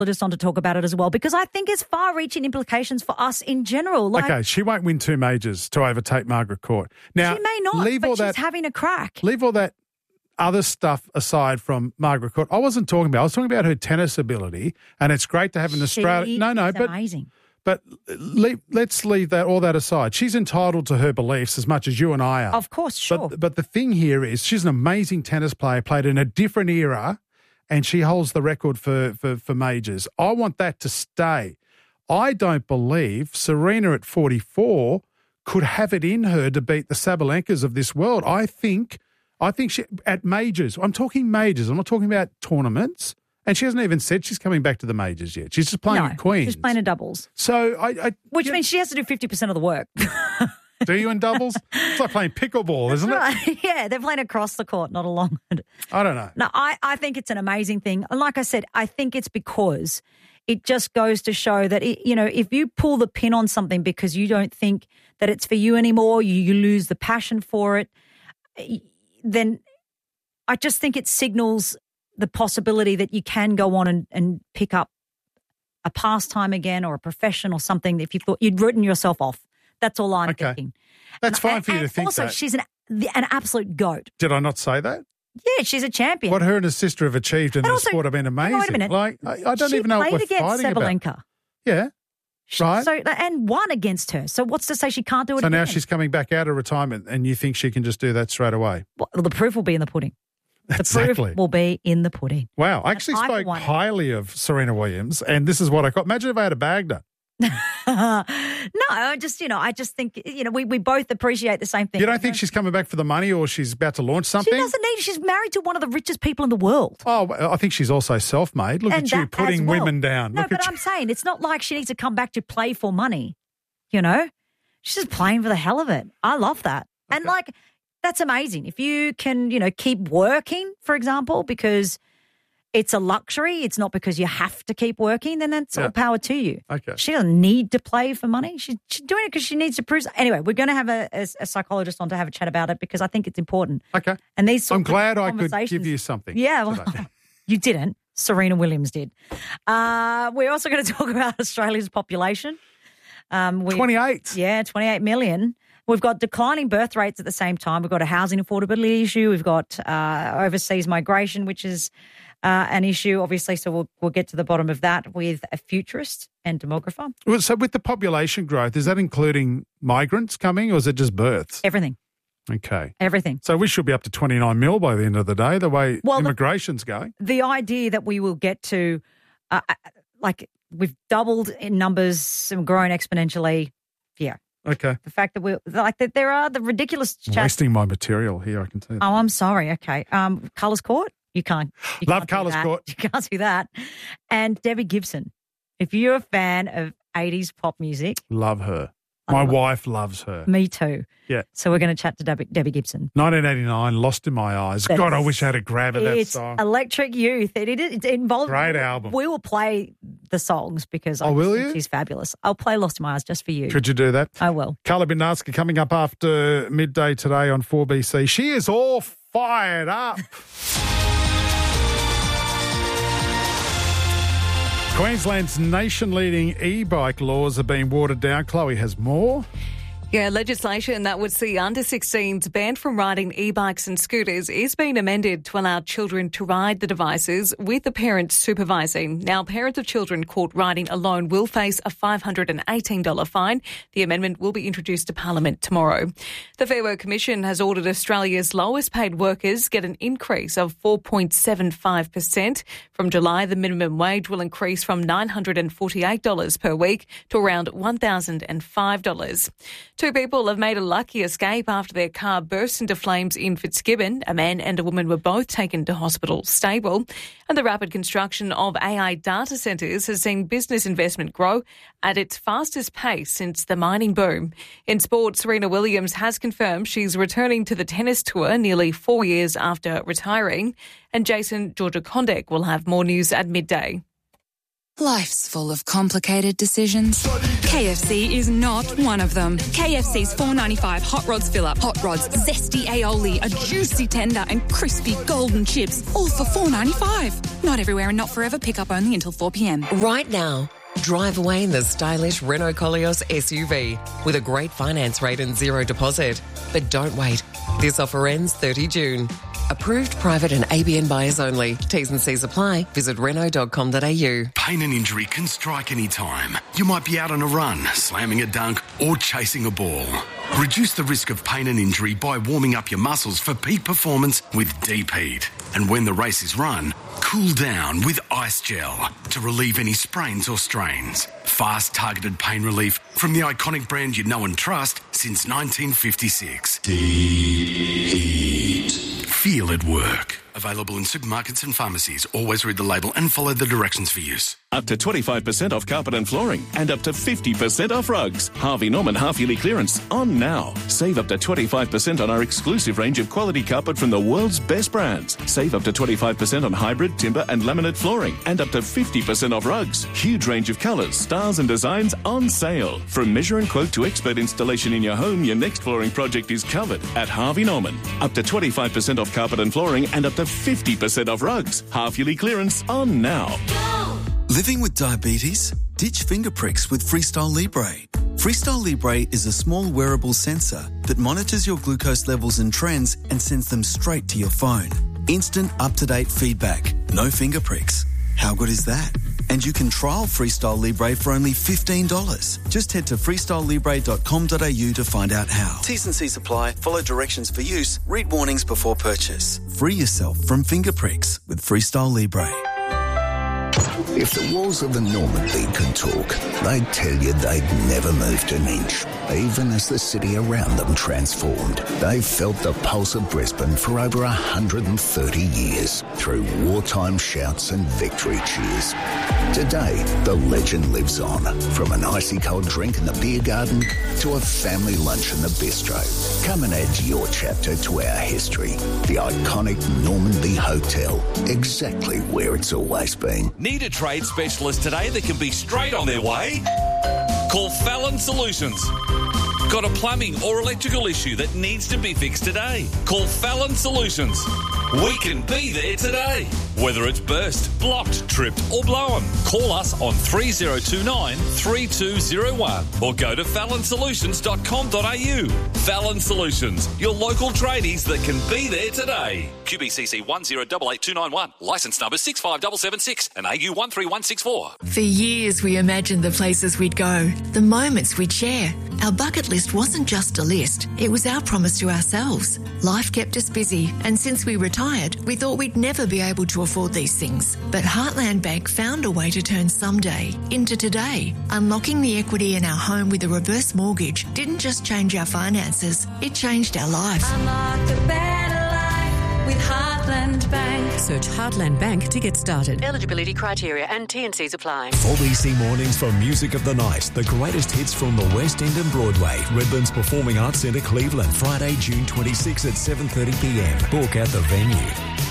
just on to talk about it as well, because I think it's far-reaching implications for us in general. Okay, she won't win 2 majors to overtake Margaret Court. Now, she may not, but she's having a crack. Leave all that other stuff aside from Margaret Court. I wasn't talking about. I was talking about her tennis ability, and it's great to have an Australian. Amazing. But let's leave all that aside. She's entitled to her beliefs as much as you and I are. Of course, sure. But the thing here is she's an amazing tennis player, played in a different era, and she holds the record for majors. I want that to stay. I don't believe Serena at 44 could have it in her to beat the Sabalenkas of this world. I think she at majors. I'm talking majors. I'm not talking about tournaments. And she hasn't even said she's coming back to the majors yet. She's just playing at Queens. She's playing in doubles. So which means she has to do 50% of the work. Do you in doubles? It's like playing pickleball, isn't it? Yeah, they're playing across the court, not along it. I don't know. No, I think it's an amazing thing. And like I said, I think it's because it just goes to show that, if you pull the pin on something because you don't think that it's for you anymore, you lose the passion for it, then I just think it signals the possibility that you can go on and pick up a pastime again or a profession or something if you thought you'd written yourself off. That's all I'm thinking. That's fine for you to think also, that. she's an absolute goat. Did I not say that? Yeah, she's a champion. What her and her sister have achieved in the sport have been amazing. Wait a minute. I don't even know what we're fighting about. She played against Sabalenka. Yeah. Right. So, and won against her. So what's to say she can't do it again? So now she's coming back out of retirement and you think she can just do that straight away? Well, the proof will be in the pudding. The proof will be in the pudding. Wow. I actually spoke highly of Serena Williams, and this is what I got. Imagine if I had a Bagda. No, I just think, we both appreciate the same thing. You don't think she's coming back for the money or she's about to launch something? She doesn't need it. She's married to one of the richest people in the world. Oh, I think she's also self-made. Look at you putting women down. No, but I'm saying it's not like she needs to come back to play for money, She's just playing for the hell of it. I love that. Okay. And that's amazing. If you can, keep working, for example, because it's a luxury, it's not because you have to keep working, then that's all power to you. Okay. She doesn't need to play for money. She's doing it because she needs to prove. Anyway, we're going to have a psychologist on to have a chat about it because I think it's important. Okay. And these I'm glad I could give you something. Yeah, well, you didn't. Serena Williams did. We're also going to talk about Australia's population. 28. Yeah, 28 million. We've got declining birth rates at the same time. We've got a housing affordability issue. We've got overseas migration, which is an issue, obviously. So we'll get to the bottom of that with a futurist and demographer. Well, so with the population growth, is that including migrants coming or is it just births? Everything. Okay. Everything. So we should be up to 29 mil by the end of the day, the way immigration's going. The idea that we will get to, we've doubled in numbers and grown exponentially, yeah. Okay. The fact that there are the ridiculous chats. Wasting my material here, I can tell you. Oh, I'm sorry. Okay. Colours Court? You can't. Love Colours Court. You can't do that. And Debbie Gibson. If you're a fan of 80s pop music. Love her. My wife loves her. Me too. Yeah. So we're going to chat to Debbie Gibson. 1989, Lost in My Eyes. God, I wish I had a grab of that song. It's Electric Youth. It involves. Great album. We will play the songs because I think she's fabulous. I'll play Lost in My Eyes just for you. Could you do that? I will. Carla Bednarski coming up after midday today on 4BC. She is all fired up. Queensland's nation-leading e-bike laws are being watered down. Chloe has more. Yeah, legislation that would see under-16s banned from riding e-bikes and scooters is being amended to allow children to ride the devices with the parents supervising. Now, parents of children caught riding alone will face a $518 fine. The amendment will be introduced to Parliament tomorrow. The Fair Work Commission has ordered Australia's lowest-paid workers get an increase of 4.75%. From July, the minimum wage will increase from $948 per week to around $1,005. 2 people have made a lucky escape after their car burst into flames in Fitzgibbon. A man and a woman were both taken to hospital stable. And the rapid construction of AI data centres has seen business investment grow at its fastest pace since the mining boom. In sport, Serena Williams has confirmed she's returning to the tennis tour nearly 4 years after retiring. And Jason Georgia-Kondek will have more news at midday. Life's full of complicated decisions. KFC is not one of them. KFC's $4.95 Hot Rods Fill-Up. Hot Rods, zesty aioli, a juicy tender and crispy golden chips, all for $4.95. Not everywhere and not forever. Pick up only until 4 p.m. Right now, drive away in the stylish Renault Koleos SUV with a great finance rate and zero deposit. But don't wait. This offer ends 30 June. Approved private and ABN buyers only. T's and C's apply. Visit Renault.com.au. Pain and injury can strike any time. You might be out on a run, slamming a dunk or chasing a ball. Reduce the risk of pain and injury by warming up your muscles for peak performance with Deep Heat. And when the race is run, cool down with Ice Gel to relieve any sprains or strains. Fast, targeted pain relief from the iconic brand you know and trust since 1956. Deep Heat. Feel it work. Available in supermarkets and pharmacies. Always read the label and follow the directions for use. Up to 25% off carpet and flooring and up to 50% off rugs. Harvey Norman half-yearly clearance on now. Save up to 25% on our exclusive range of quality carpet from the world's best brands. Save up to 25% on hybrid, timber and laminate flooring and up to 50% off rugs. Huge range of colours, styles and designs on sale. From measure and quote to expert installation in your home, your next flooring project is covered at Harvey Norman. Up to 25% off carpet and flooring and up to 50% off rugs. Half-yearly clearance on now. Living with diabetes? Ditch finger pricks with Freestyle Libre. Freestyle Libre is a small wearable sensor that monitors your glucose levels and trends and sends them straight to your phone. Instant, up-to-date feedback. No finger pricks. How good is that? And you can trial Freestyle Libre for only $15. Just head to freestylelibre.com.au to find out how. T's and C's apply. Follow directions for use. Read warnings before purchase. Free yourself from finger pricks with Freestyle Libre. If the walls of the Normandy could talk, they'd tell you they'd never moved an inch, even as the city around them transformed. They've felt the pulse of Brisbane for over 130 years, through wartime shouts and victory cheers. Today, the legend lives on, from an icy cold drink in the beer garden to a family lunch in the bistro. Come and add your chapter to our history. The iconic Normandy Hotel, exactly where it's always been. Need a trade specialist today that can be straight on their way? Call Fallon Solutions. Got a plumbing or electrical issue that needs to be fixed today? Call Fallon Solutions. We can be there today. Whether it's burst, blocked, tripped or blown, call us on 3029 3201 or go to fallonsolutions.com.au. Fallon Solutions, your local tradies that can be there today. QBCC 1088291, licence number 65776 and AU 13164. For years we imagined the places we'd go, the moments we'd share. Our bucket list wasn't just a list, it was our promise to ourselves. Life kept us busy, and since we retired, we thought we'd never be able to afford these things. But Heartland Bank found a way to turn someday into today. Unlocking the equity in our home with a reverse mortgage didn't just change our finances, it changed our life. Unlock a better life with Heartland Bank. Search Heartland Bank to get started. Eligibility criteria and T&Cs apply. 4BC Mornings for Music of the Night. The greatest hits from the West End and Broadway. Redlands Performing Arts Centre, Cleveland. Friday, June 26 at 7:30pm. Book at the venue.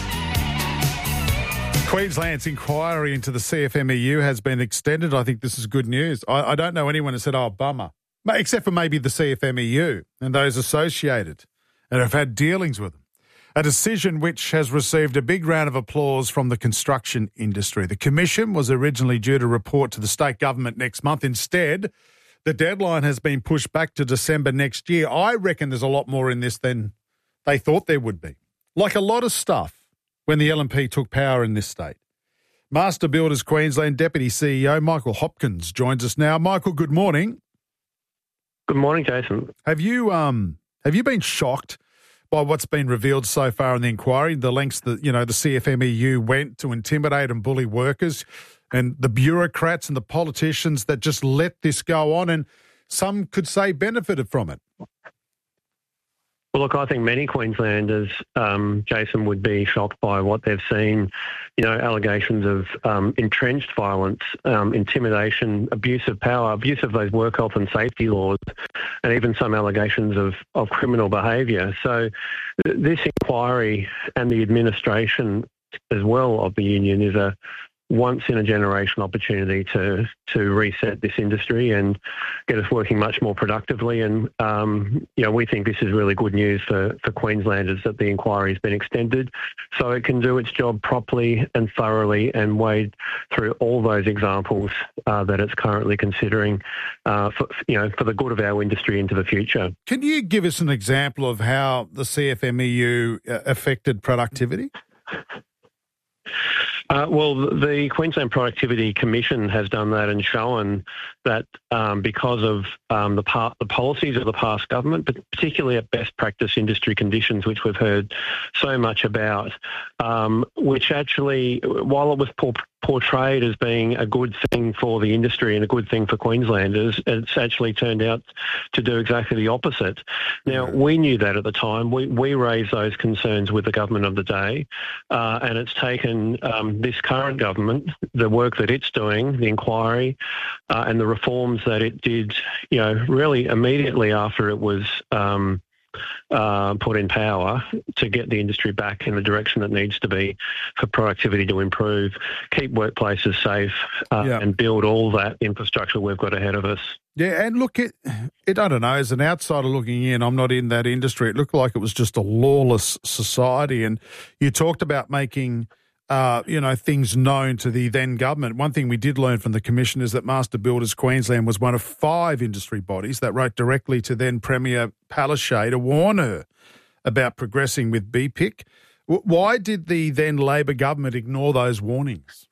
Queensland's inquiry into the CFMEU has been extended. I think this is good news. I don't know anyone who said, oh, bummer, except for maybe the CFMEU and those associated and have had dealings with them. A decision which has received a big round of applause from the construction industry. The Commission was originally due to report to the state government next month. Instead, the deadline has been pushed back to December next year. I reckon there's a lot more in this than they thought there would be. Like a lot of stuff when the LNP took power in this state. Master Builders Queensland Deputy CEO Michael Hopkins joins us now. Michael, good morning. Good morning, Jason. Have you been shocked by what's been revealed so far in the inquiry, the lengths that, the CFMEU went to intimidate and bully workers, and the bureaucrats and the politicians that just let this go on and some could say benefited from it? Well, look, I think many Queenslanders, Jason, would be shocked by what they've seen, allegations of entrenched violence, intimidation, abuse of power, abuse of those work health and safety laws, and even some allegations of criminal behaviour. So this inquiry and the administration as well of the union is a once-in-a-generation opportunity to reset this industry and get us working much more productively. And, we think this is really good news for Queenslanders that the inquiry has been extended so it can do its job properly and thoroughly and wade through all those examples that it's currently considering for the good of our industry into the future. Can you give us an example of how the CFMEU affected productivity? Well, the Queensland Productivity Commission has done that and shown that because of the policies of the past government, but particularly at best practice industry conditions, which we've heard so much about, which actually, while it was portrayed as being a good thing for the industry and a good thing for Queenslanders, it's actually turned out to do exactly the opposite. Now, we knew that at the time. We raised those concerns with the government of the day, and it's taken this current government, the work that it's doing, the inquiry, and the reforms that it did, really immediately after it was put in power to get the industry back in the direction that needs to be for productivity to improve, keep workplaces safe, and build all that infrastructure we've got ahead of us. Yeah, and look, it I don't know, as an outsider looking in, I'm not in that industry, it looked like it was just a lawless society. And you talked about making things known to the then government. One thing we did learn from the Commission is that Master Builders Queensland was one of 5 industry bodies that wrote directly to then Premier Palaszczuk to warn her about progressing with BPIC. Why did the then Labor government ignore those warnings?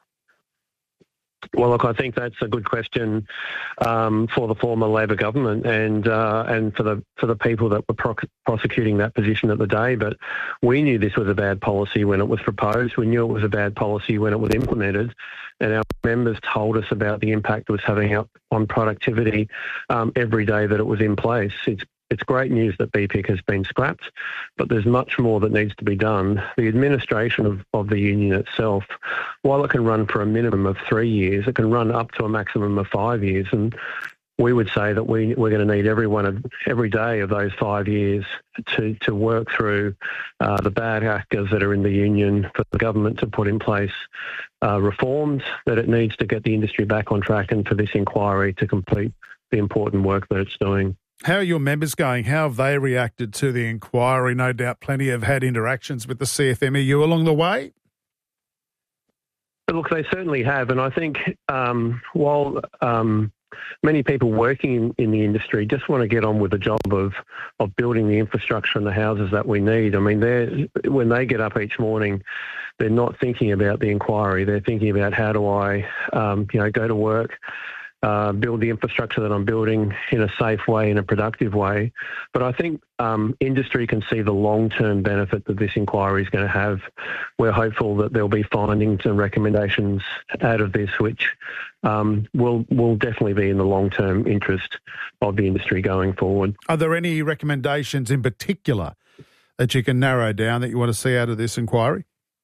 Well, look, I think that's a good question for the former Labor government and for the people that were prosecuting that position at the day. But we knew this was a bad policy when it was proposed. We knew it was a bad policy when it was implemented. And our members told us about the impact it was having on productivity every day that it was in place. It's great news that BPIC has been scrapped, but there's much more that needs to be done. The administration of the union itself, while it can run for a minimum of 3 years, it can run up to a maximum of 5 years. And we would say that we're going to need every day of those 5 years to work through the bad actors that are in the union, for the government to put in place reforms that it needs to get the industry back on track, and for this inquiry to complete the important work that it's doing. How are your members going? How have they reacted to the inquiry? No doubt plenty have had interactions with the CFMEU along the way. Look, they certainly have. And I think while many people working in the industry just want to get on with the job of building the infrastructure and the houses that we need, I mean, when they get up each morning, they're not thinking about the inquiry. They're thinking about, how do I go to work, build the infrastructure that I'm building in a safe way, in a productive way. But I think industry can see the long-term benefit that this inquiry is going to have. We're hopeful that there'll be findings and recommendations out of this, which will definitely be in the long-term interest of the industry going forward. Are there any recommendations in particular that you can narrow down that you want to see out of this inquiry?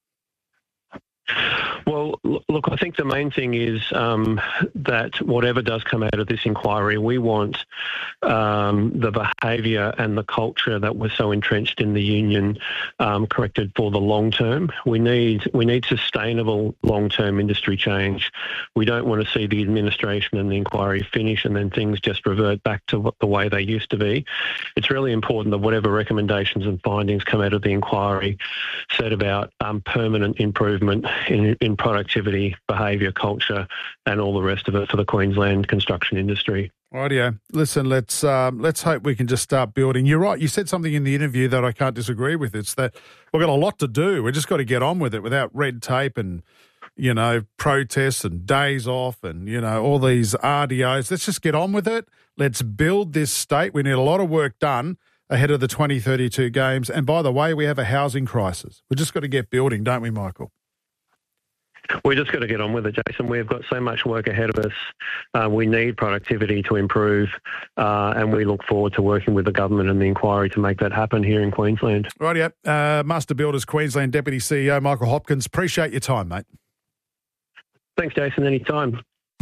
Well, look, I think the main thing is that whatever does come out of this inquiry, we want the behaviour and the culture that was so entrenched in the union corrected for the long term. We need sustainable long-term industry change. We don't want to see the administration and the inquiry finish and then things just revert back to the way they used to be. It's really important that whatever recommendations and findings come out of the inquiry set about permanent improvement in productivity, behaviour, culture, and all the rest of it for the Queensland construction industry. Rightio. Listen, let's hope we can just start building. You're right. You said something in the interview that I can't disagree with. It's that we've got a lot to do. We've just got to get on with it without red tape and, protests and days off and, all these RDOs. Let's just get on with it. Let's build this state. We need a lot of work done ahead of the 2032 games. And by the way, we have a housing crisis. We've just got to get building, don't we, Michael? We just got to get on with it, Jason. We've got so much work ahead of us. We need productivity to improve, and we look forward to working with the government and the inquiry to make that happen here in Queensland. Rightio. Master Builders Queensland Deputy CEO Michael Hopkins, appreciate your time, mate. Thanks, Jason. Anytime.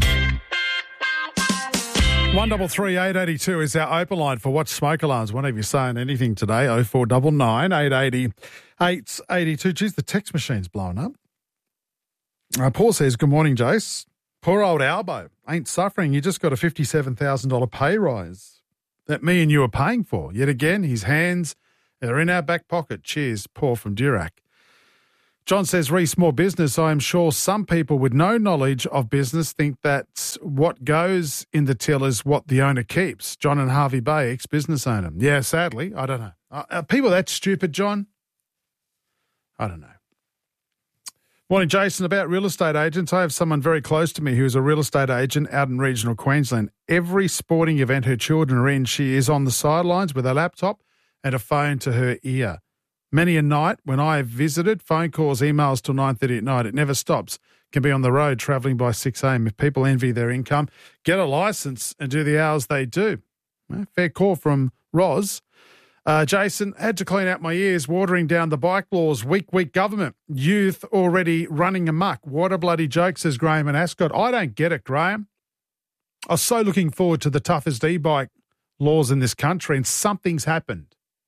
133 882 is our open line for Watch Smoke Alarms. Whenever you're saying anything today, 0499 880 882. Geez, the text machine's blowing up. Paul says, good morning, Jace. Poor old Albo ain't suffering. He just got a $57,000 pay rise that me and you are paying for. Yet again, his hands are in our back pocket. Cheers, Paul from Durack. John says, small business. I am sure some people with no knowledge of business think that what goes in the till is what the owner keeps. John and Harvey Bay, ex-business owner. Yeah, sadly, I don't know. Are people that stupid, John? I don't know. Morning, Jason. About real estate agents, I have someone very close to me who is a real estate agent out in regional Queensland. Every sporting event her children are in, she is on the sidelines with a laptop and a phone to her ear. Many a night when I have visited, phone calls, emails till 9:30 at night. It never stops. Can be on the road travelling by 6 a.m. If people envy their income, get a licence and do the hours they do. Fair call from Roz. Jason, had to clean out my ears, watering down the bike laws. Weak government. Youth already running amok. What a bloody joke, says Graham and Ascot. I don't get it, Graham. I was so looking forward to the toughest e-bike laws in this country, and something's happened.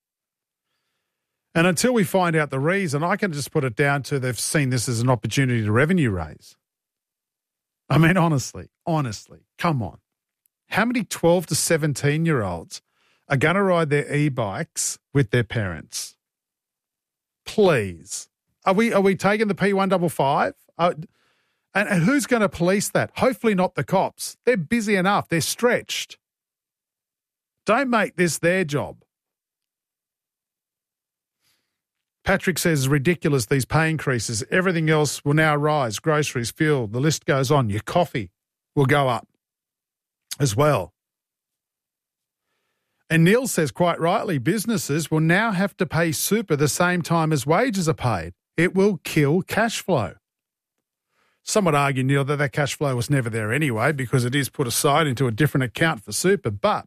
And until we find out the reason, I can just put it down to they've seen this as an opportunity to revenue raise. I mean, honestly, come on. How many 12 to 17-year-olds are going to ride their e-bikes with their parents? Please. Are we taking the P155? And who's going to police that? Hopefully not the cops. They're busy enough. They're stretched. Don't make this their job. Patrick says, ridiculous, these pay increases. Everything else will now rise. Groceries, fuel, the list goes on. Your coffee will go up as well. And Neil says, quite rightly, businesses will now have to pay super the same time as wages are paid. It will kill cash flow. Some would argue, Neil, that cash flow was never there anyway because it is put aside into a different account for super, but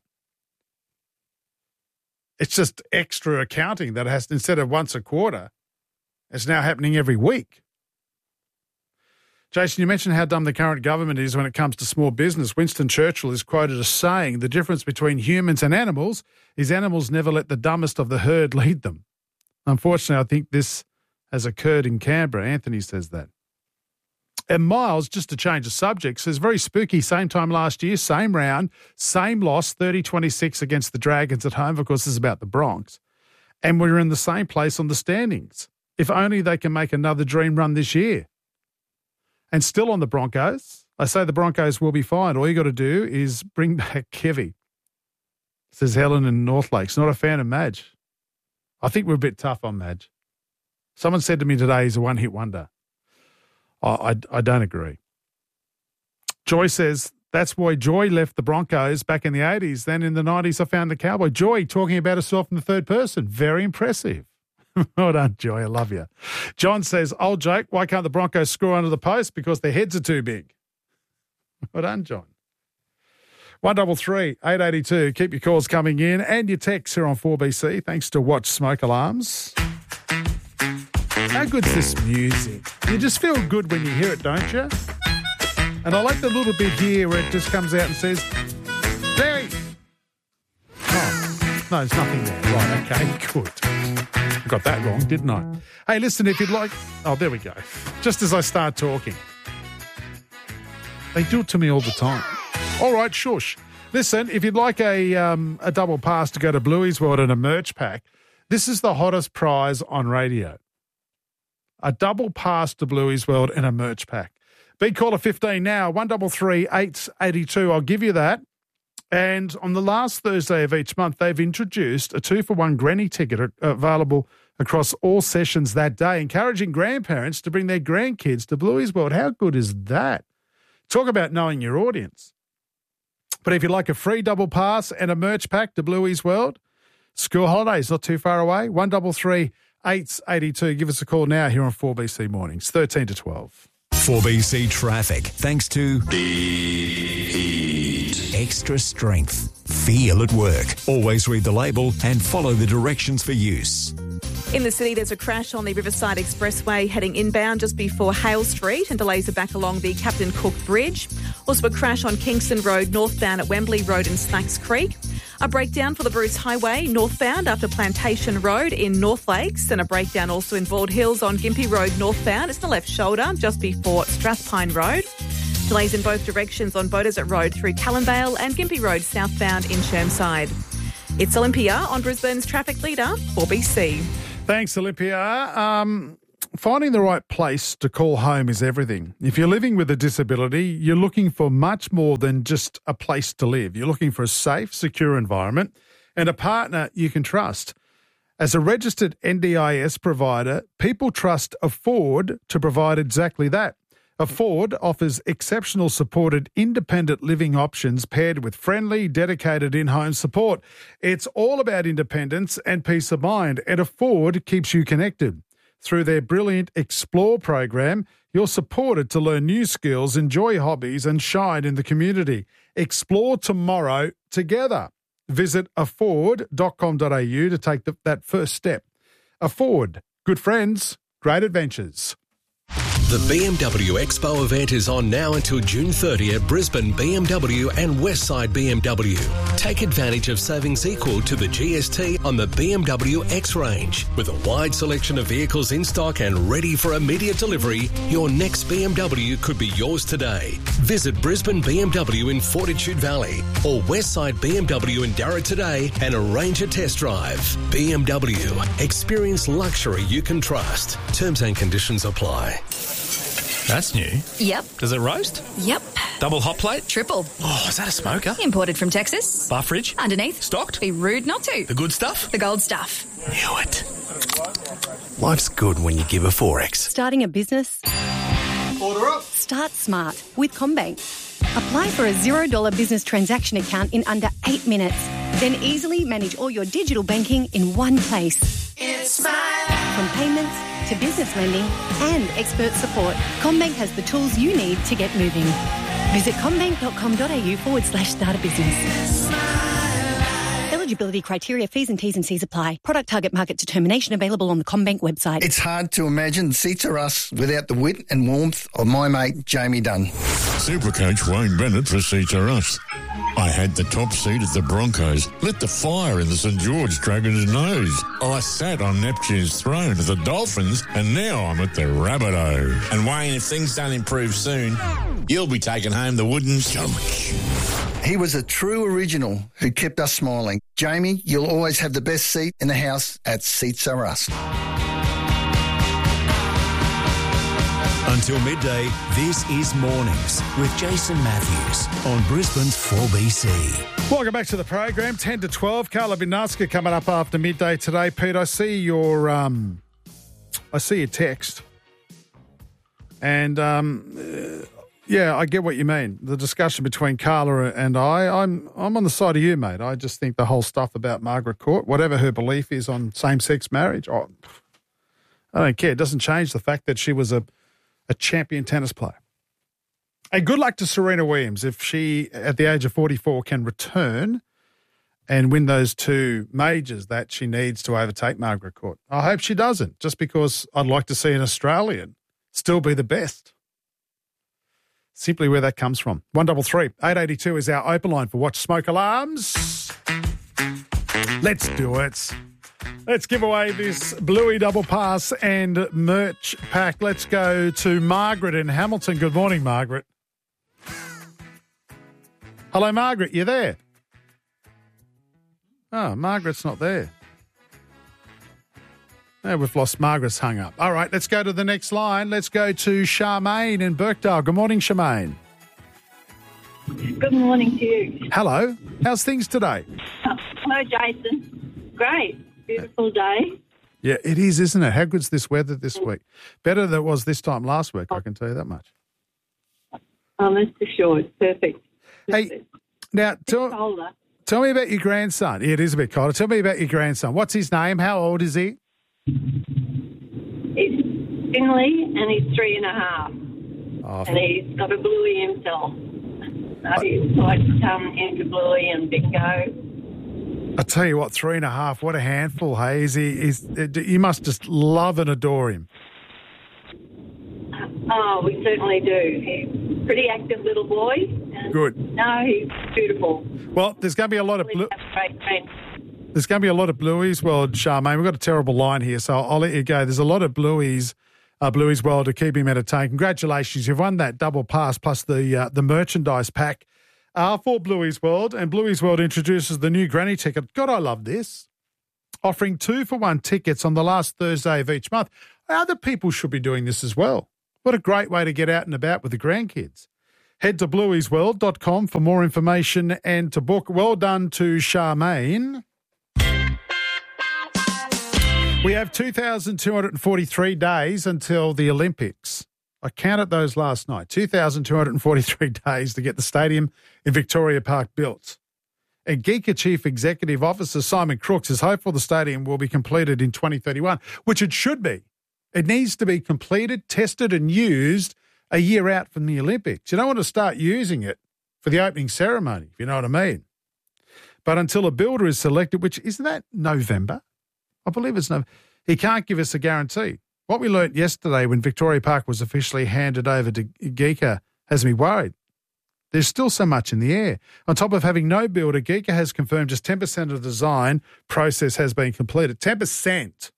it's just extra accounting that has, instead of once a quarter, it's now happening every week. Jason, you mentioned how dumb the current government is when it comes to small business. Winston Churchill is quoted as saying the difference between humans and animals is animals never let the dumbest of the herd lead them. Unfortunately, I think this has occurred in Canberra. Anthony says that. And Miles, just to change the subject, says very spooky, same time last year, same round, same loss, 30-26 against the Dragons at home. Of course, this is about the Bronx. And we're in the same place on the standings. If only they can make another dream run this year. And still on the Broncos, I say the Broncos will be fine. All you got to do is bring back Kevy, says Helen in North Lakes. Not a fan of Madge. I think we're a bit tough on Madge. Someone said to me today he's a one-hit wonder. I don't agree. Joy says, that's why Joy left the Broncos back in the 80s. Then in the 90s, I found the Cowboy. Joy talking about herself in the third person. Very impressive. Well done, Joy. I love you. John says, old joke, why can't the Broncos score under the post? Because their heads are too big. Well done, John. 133 882. Keep your calls coming in and your texts here on 4BC. Thanks to Watch Smoke Alarms. How good's this music? You just feel good when you hear it, don't you? And I like the little bit here where it just comes out and says, Barry. Oh, no, there's nothing there. Right, okay, good. I got that wrong, didn't I? Hey, listen, if you'd like... Oh, there we go. Just as I start talking. They do it to me all the time. All right, shush. Listen, if you'd like a double pass to go to Bluey's World and a merch pack, this is the hottest prize on radio. A double pass to Bluey's World and a merch pack. Big caller 15 now, 133 882. I'll give you that. And on the last Thursday of each month, they've introduced a 2-for-1 granny ticket available across all sessions that day, encouraging grandparents to bring their grandkids to Bluey's World. How good is that? Talk about knowing your audience. But if you'd like a free double pass and a merch pack to Bluey's World, school holidays not too far away, 133 882. Give us a call now here on 4BC Mornings, 13 to 12. 4BC Traffic, thanks to Heat. Extra strength. Feel at work. Always read the label and follow the directions for use. In the city, there's a crash on the Riverside Expressway heading inbound just before Hale Street, and delays are back along the Captain Cook Bridge. Also a crash on Kingston Road northbound at Wembley Road and Slacks Creek. A breakdown for the Bruce Highway northbound after Plantation Road in North Lakes, and a breakdown also in Bald Hills on Gympie Road northbound. It's the left shoulder just before Strathpine Road. Delays in both directions on Beaudesert Road through Callumvale and Gympie Road southbound in Chermside. It's Olympia on Brisbane's traffic leader, 4BC. Thanks, Olympia. Finding the right place to call home is everything. If you're living with a disability, you're looking for much more than just a place to live. You're looking for a safe, secure environment and a partner you can trust. As a registered NDIS provider, people trust Afford to provide exactly that. Afford offers exceptional supported independent living options paired with friendly, dedicated in-home support. It's all about independence and peace of mind, and Afford keeps you connected. Through their brilliant Explore program, you're supported to learn new skills, enjoy hobbies and shine in the community. Explore tomorrow together. Visit afford.com.au to take that first step. Afford. Good friends, great adventures. The BMW Expo event is on now until June 30 at Brisbane BMW and Westside BMW. Take advantage of savings equal to the GST on the BMW X range. With a wide selection of vehicles in stock and ready for immediate delivery, your next BMW could be yours today. Visit Brisbane BMW in Fortitude Valley or Westside BMW in Darra today and arrange a test drive. BMW. Experience luxury you can trust. Terms and conditions apply. That's new. Yep. Does it roast? Yep. Double hot plate? Triple. Oh, is that a smoker? Imported from Texas. Bar fridge? Underneath. Stocked? Be rude not to. The good stuff? The gold stuff. Knew it. Life's good when you give a Forex. Starting a business? Order up. Start smart with CommBank. Apply for a $0 business transaction account in under 8 minutes. Then easily manage all your digital banking in one place. It's Smile. From payments to business lending and expert support, CommBank has the tools you need to get moving. Visit commbank.com.au/start a business. Eligibility criteria, fees and T's and C's apply. Product target market determination available on the CommBank website. It's hard to imagine Seats Are Us without the wit and warmth of my mate Jamie Dunn. Supercoach Wayne Bennett for Seats Are Us. I had the top seat at the Broncos, lit the fire in the St George Dragons' nose. I sat on Neptune's throne at the Dolphins, and now I'm at the Rabbitoh. And Wayne, if things don't improve soon, you'll be taking home the wooden stomach. He was a true original who kept us smiling. Jamie, you'll always have the best seat in the house at Seats Are Us. Until midday, this is Mornings with Jason Matthews on Brisbane's 4BC. Welcome back to the program. 10 to 12. Carla Binaska coming up after midday today. Pete, I see your text, and yeah, I get what you mean. The discussion between Carla and I'm on the side of you, mate. I just think the whole stuff about Margaret Court, whatever her belief is on same-sex marriage, I don't care. It doesn't change the fact that she was a champion tennis player. And good luck to Serena Williams if she, at the age of 44, can return and win those 2 majors that she needs to overtake Margaret Court. I hope she doesn't, just because I'd like to see an Australian still be the best. Simply where that comes from. 133 882 is our open line for Watch Smoke Alarms. Let's do it. Let's give away this Bluey Double Pass and merch pack. Let's go to Margaret in Hamilton. Good morning, Margaret. Hello, Margaret. You there? Oh, Margaret's not there. Oh, we've lost Margaret's hung up. All right, let's go to the next line. Let's go to Charmaine in Birkdale. Good morning, Charmaine. Good morning to you. Hello. How's things today? Hello, Jason. Great. Beautiful day. Yeah, it is, isn't it? How good's this weather this week? Better than it was this time last week, I can tell you that much. That's for sure. It's perfect. Hey, now, tell me about your grandson. Yeah, it is a bit colder. Tell me about your grandson. What's his name? How old is he? He's Finley, and he's 3.5. Oh, and he's got a Bluey himself. So he's like into Bluey and bingo. I tell you what, 3.5, what a handful, hey? You must just love and adore him. Oh, we certainly do. He's a pretty active little boy, Good. No, he's beautiful. Well, there's going to be a lot of Great friends. There's going to be a lot of Bluey's World, Charmaine. We've got a terrible line here, so I'll let you go. There's a lot of Bluey's World to keep him entertained. Congratulations. You've won that double pass plus the merchandise pack for Bluey's World. And Bluey's World introduces the new granny ticket. God, I love this. Offering 2-for-1 tickets on the last Thursday of each month. Other people should be doing this as well. What a great way to get out and about with the grandkids. Head to blueysworld.com for more information and to book. Well done to Charmaine. We have 2,243 days until the Olympics. I counted those last night. 2,243 days to get the stadium in Victoria Park built. And Geeka Chief Executive Officer Simon Crooks is hopeful the stadium will be completed in 2031, which it should be. It needs to be completed, tested and used a year out from the Olympics. You don't want to start using it for the opening ceremony, if you know what I mean. But until a builder is selected, which isn't that November? I believe it's November. He can't give us a guarantee. What we learnt yesterday when Victoria Park was officially handed over to Geeka has me worried. There's still so much in the air. On top of having no builder, Geeka has confirmed just 10% of the design process has been completed. 10%.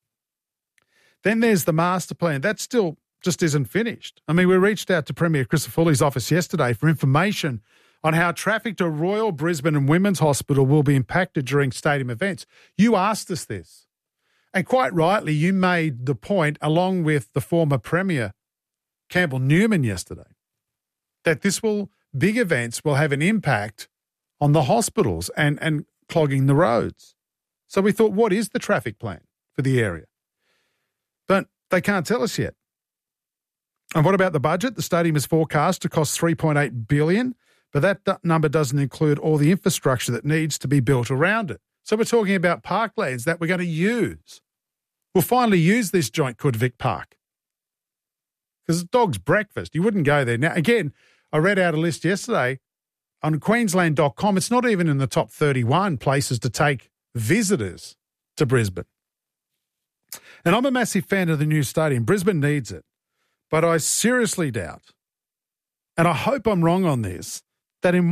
Then there's the master plan. That still just isn't finished. I mean, we reached out to Premier Christopher Foley's office yesterday for information on how traffic to Royal Brisbane and Women's Hospital will be impacted during stadium events. You asked us this. And quite rightly, you made the point, along with the former Premier, Campbell Newman, yesterday, that big events will have an impact on the hospitals and clogging the roads. So we thought, what is the traffic plan for the area? But they can't tell us yet. And what about the budget? The stadium is forecast to cost $3.8 billion, but that number doesn't include all the infrastructure that needs to be built around it. So we're talking about parklands that we're going to use. We'll finally use this joint called Vic Park. Because it's dog's breakfast. You wouldn't go there. Now, again, I read out a list yesterday on Queensland.com. It's not even in the top 31 places to take visitors to Brisbane. And I'm a massive fan of the new stadium. Brisbane needs it. But I seriously doubt, and I hope I'm wrong on this, that in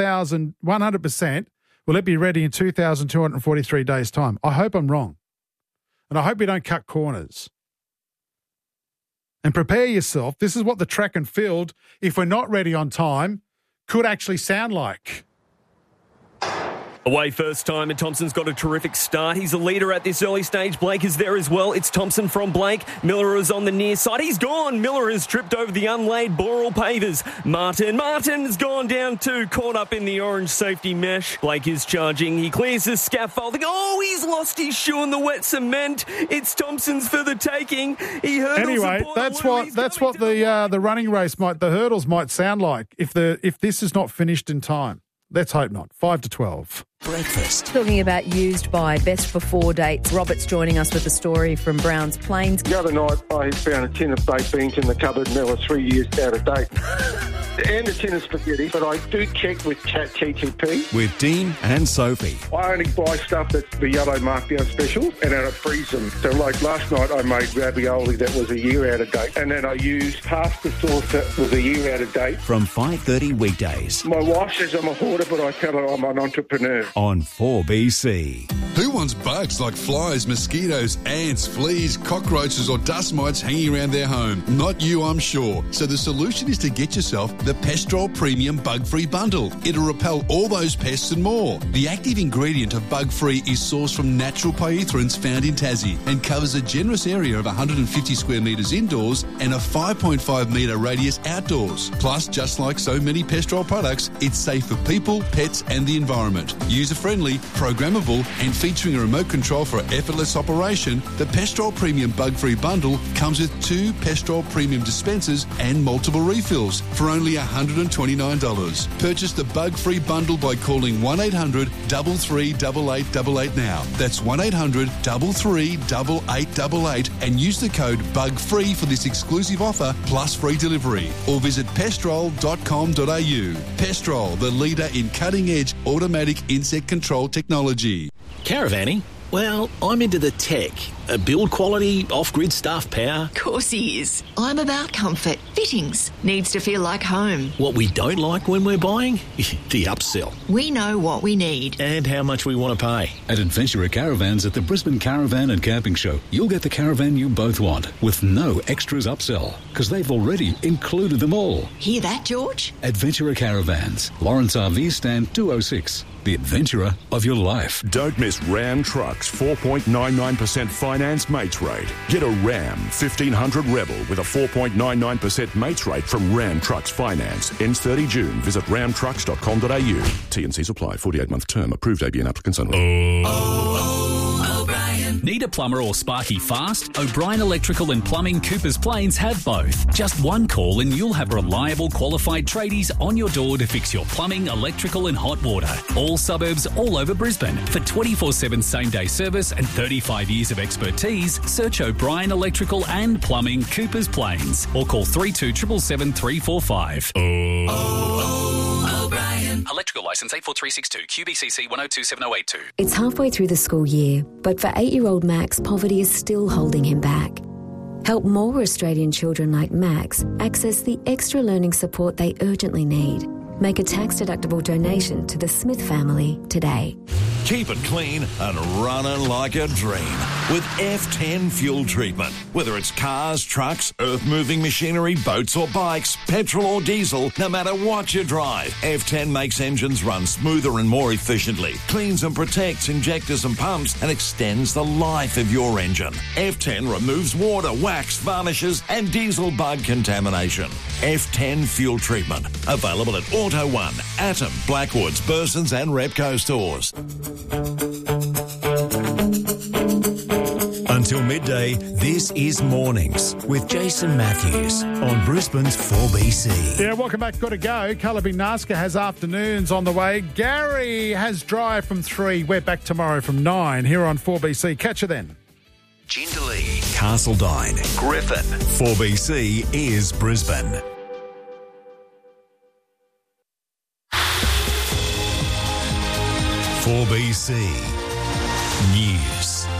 100% will it be ready in 2,243 days' time. I hope I'm wrong. And I hope we don't cut corners. And prepare yourself. This is what the track and field, if we're not ready on time, could actually sound like. Away first time, and Thompson's got a terrific start. He's a leader at this early stage. Blake is there as well. It's Thompson from Blake. Miller is on the near side. He's gone. Miller has tripped over the unlaid Boral pavers. Martin has gone down too, caught up in the orange safety mesh. Blake is charging. He clears the scaffolding. Oh, he's lost his shoe in the wet cement. It's Thompson's for the taking. He hurdles. Anyway, that's what the running race the hurdles might sound like if this is not finished in time. Let's hope not. 5 to 12. Breakfast. Talking about used by best before dates. Robert's joining us with a story from Browns Plains. The other night I found a tin of baked beans in the cupboard and they were 3 years out of date. And a tin of spaghetti, but I do check with ChatGTP. With Dean and Sophie. I only buy stuff that's the yellow markdown special and then I freeze them. So like last night I made ravioli that was a year out of date and then I used pasta sauce that was a year out of date. From 5:30 weekdays. My wife says I'm a hoarder, but I tell her I'm an entrepreneur. On 4BC. Who wants bugs like flies, mosquitoes, ants, fleas, cockroaches or dust mites hanging around their home? Not you, I'm sure. So the solution is to get yourself the Pestrol Premium Bug-Free Bundle. It'll repel all those pests and more. The active ingredient of Bug-Free is sourced from natural pyrethroids found in Tassie and covers a generous area of 150 square metres indoors and a 5.5 metre radius outdoors. Plus, just like so many Pestrol products, it's safe for people, pets and the environment. User-friendly, programmable and featuring a remote control for effortless operation, the Pestrol Premium Bug-Free Bundle comes with 2 Pestrol Premium dispensers and multiple refills for only $129. Purchase the Bug-Free Bundle by calling 1-800-338888 now. That's 1-800-338888 and use the code BUGFREE for this exclusive offer plus free delivery. Or visit pestrol.com.au. Pestrol, the leader in cutting-edge automatic insect control technology. Caravanning? Well, I'm into the tech. Build quality, off-grid stuff, power. Of course he is. I'm about comfort. Fittings. Needs to feel like home. What we don't like when we're buying? The upsell. We know what we need. And how much we want to pay. At Adventurer Caravans at the Brisbane Caravan and Camping Show, you'll get the caravan you both want with no extras upsell because they've already included them all. Hear that, George? Adventurer Caravans, Lawrence RV Stand 206. The adventurer of your life. Don't miss Ram Trucks 4.99% finance mates rate. Get a Ram 1500 Rebel with a 4.99% mates rate from Ram Trucks Finance. Ends 30 June. Visit ramtrucks.com.au. T&Cs apply. 48-month term. Approved ABN applicants only. Need a plumber or sparky fast? O'Brien Electrical and Plumbing Coopers Plains have both. Just one call and you'll have reliable, qualified tradies on your door to fix your plumbing, electrical and hot water. All suburbs all over Brisbane. For 24/7 same-day service and 35 years of expertise, search O'Brien Electrical and Plumbing Coopers Plains or call 3277 345. O'Brien. Electrical licence 84362 QBCC 1027082. It's halfway through the school year, but for 8-year-old Max, poverty is still holding him back. Help more Australian children like Max access the extra learning support they urgently need. Make a tax-deductible donation to the Smith family today. Keep it clean and running like a dream with F10 fuel treatment. Whether it's cars, trucks, earth-moving machinery, boats or bikes, petrol or diesel, no matter what you drive, F10 makes engines run smoother and more efficiently, cleans and protects injectors and pumps, and extends the life of your engine. F10 removes water, wax, varnishes and diesel bug contamination. F10 fuel treatment. Available at Auto One, Atom, Blackwoods, Burson's and Repco stores. Until midday, this is Mornings with Jason Matthews on Brisbane's 4BC. Yeah, welcome back. Got to go. Cullabing Naska has afternoons on the way. Gary has drive from 3. We're back tomorrow from 9 here on 4BC. Catch you then. Jindalee, Castledine, Griffin. 4BC is Brisbane. .4BC News.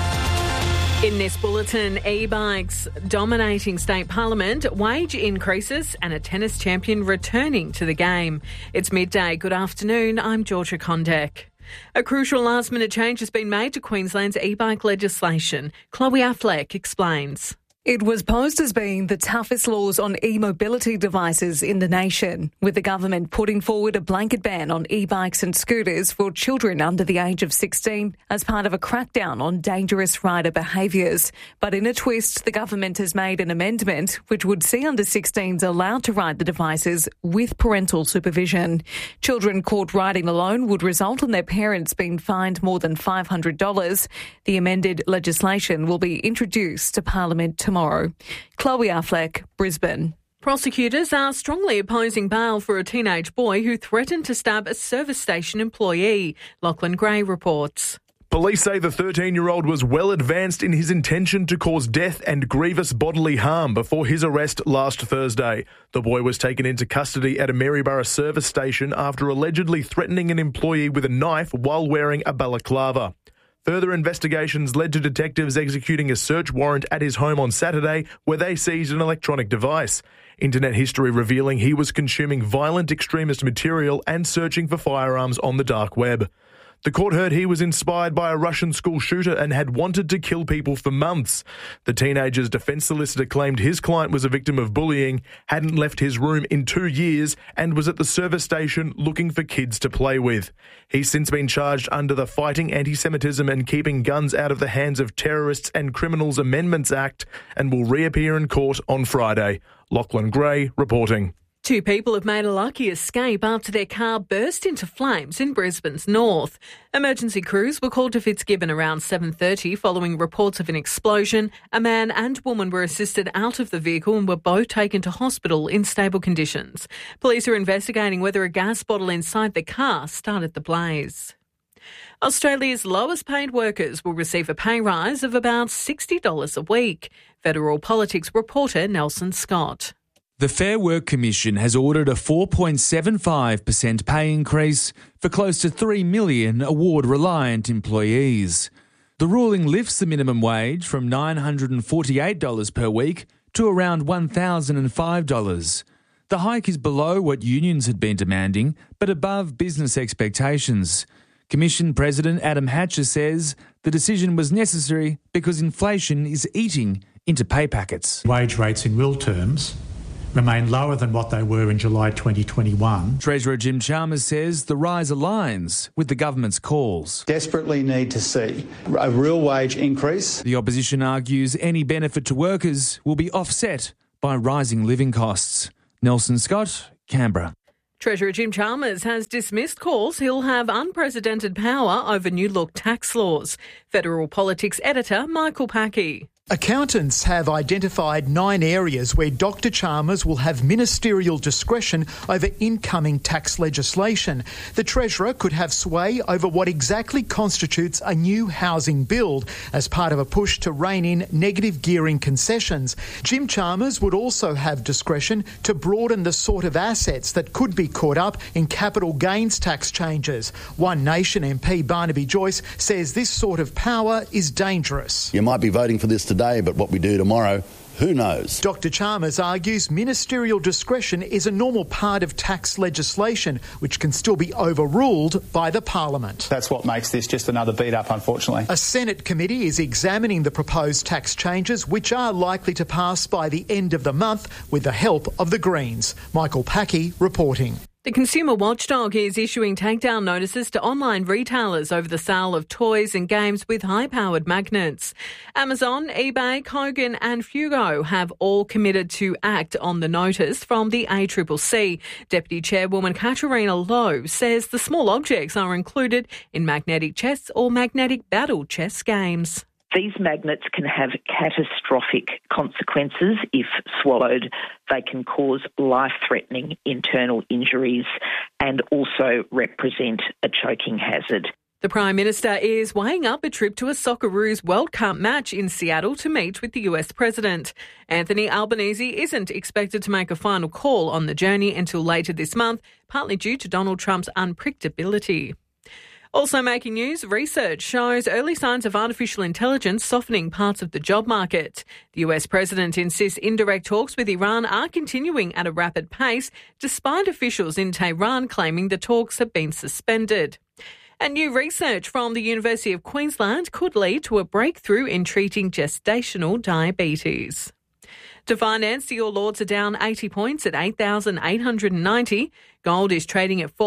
In this bulletin, e-bikes dominating state parliament, wage increases and a tennis champion returning to the game. It's midday. Good afternoon. I'm Georgia Condek. A crucial last-minute change has been made to Queensland's e-bike legislation. Chloe Affleck explains. It was posed as being the toughest laws on e-mobility devices in the nation, with the government putting forward a blanket ban on e-bikes and scooters for children under the age of 16 as part of a crackdown on dangerous rider behaviours. But in a twist, the government has made an amendment which would see under 16s allowed to ride the devices with parental supervision. Children caught riding alone would result in their parents being fined more than $500. The amended legislation will be introduced to Parliament tomorrow. Chloe Affleck, Brisbane. Prosecutors are strongly opposing bail for a teenage boy who threatened to stab a service station employee. Lachlan Gray reports. Police say the 13-year-old was well advanced in his intention to cause death and grievous bodily harm before his arrest last Thursday. The boy was taken into custody at a Maryborough service station after allegedly threatening an employee with a knife while wearing a balaclava. Further investigations led to detectives executing a search warrant at his home on Saturday where they seized an electronic device. Internet history revealing he was consuming violent extremist material and searching for firearms on the dark web. The court heard he was inspired by a Russian school shooter and had wanted to kill people for months. The teenager's defence solicitor claimed his client was a victim of bullying, hadn't left his room in 2 years, and was at the service station looking for kids to play with. He's since been charged under the Fighting Anti-Semitism and Keeping Guns Out of the Hands of Terrorists and Criminals Amendments Act and will reappear in court on Friday. Lachlan Gray reporting. 2 people have made a lucky escape after their car burst into flames in Brisbane's north. Emergency crews were called to Fitzgibbon around 7:30 following reports of an explosion. A man and woman were assisted out of the vehicle and were both taken to hospital in stable conditions. Police are investigating whether a gas bottle inside the car started the blaze. Australia's lowest paid workers will receive a pay rise of about $60 a week. Federal Politics reporter Nelson Scott. The Fair Work Commission has ordered a 4.75% pay increase for close to 3 million award-reliant employees. The ruling lifts the minimum wage from $948 per week to around $1,005. The hike is below what unions had been demanding, but above business expectations. Commission President Adam Hatcher says the decision was necessary because inflation is eating into pay packets. Wage rates in real terms remain lower than what they were in July 2021. Treasurer Jim Chalmers says the rise aligns with the government's calls. Desperately need to see a real wage increase. The opposition argues any benefit to workers will be offset by rising living costs. Nelson Scott, Canberra. Treasurer Jim Chalmers has dismissed calls he'll have unprecedented power over new look tax laws. Federal Politics editor Michael Packey. Accountants have identified 9 areas where Dr Chalmers will have ministerial discretion over incoming tax legislation. The Treasurer could have sway over what exactly constitutes a new housing build as part of a push to rein in negative gearing concessions. Jim Chalmers would also have discretion to broaden the sort of assets that could be caught up in capital gains tax changes. One Nation MP Barnaby Joyce says this sort of power is dangerous. You might be voting for this today, but what we do tomorrow, who knows? Dr Chalmers argues ministerial discretion is a normal part of tax legislation, which can still be overruled by the Parliament. That's what makes this just another beat-up, unfortunately. A Senate committee is examining the proposed tax changes, which are likely to pass by the end of the month with the help of the Greens. Michael Packey reporting. The consumer watchdog is issuing takedown notices to online retailers over the sale of toys and games with high-powered magnets. Amazon, eBay, Kogan and Fugo have all committed to act on the notice from the ACCC. Deputy Chairwoman Katerina Lowe says the small objects are included in magnetic chess or magnetic battle chess games. These magnets can have catastrophic consequences if swallowed. They can cause life-threatening internal injuries and also represent a choking hazard. The Prime Minister is weighing up a trip to a Socceroos World Cup match in Seattle to meet with the US President. Anthony Albanese isn't expected to make a final call on the journey until later this month, partly due to Donald Trump's unpredictability. Also making news, research shows early signs of artificial intelligence softening parts of the job market. The US President insists indirect talks with Iran are continuing at a rapid pace, despite officials in Tehran claiming the talks have been suspended. And new research from the University of Queensland could lead to a breakthrough in treating gestational diabetes. To finance, the All Ords are down 80 points at 8,890. Gold is trading at